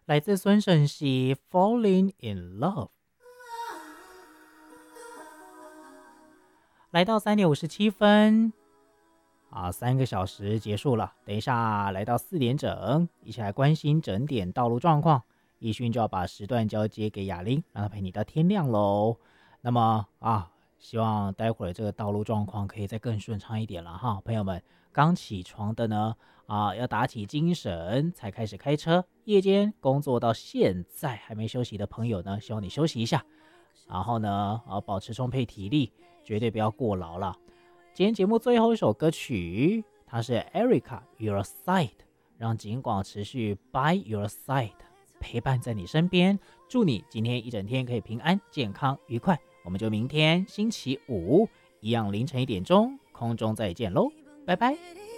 来自孙盛熙《Falling in Love》。来到3:57，3个小时结束了。等一下来到4点整，一起来关心整点道路状况。奕迅就要把时段交接给雅玲，让她陪你到天亮喽。那么希望待会儿这个道路状况可以再更顺畅一点了哈，朋友们。刚起床的呢，要打起精神才开始开车。夜间工作到现在还没休息的朋友呢，希望你休息一下，然后呢，保持充沛体力，绝对不要过劳了。今天节目最后一首歌曲，它是 Erica Your Side， 让景广持续 By Your Side， 陪伴在你身边。祝你今天一整天可以平安、健康、愉快。我们就明天星期五一样凌晨1点钟空中再见喽，拜拜。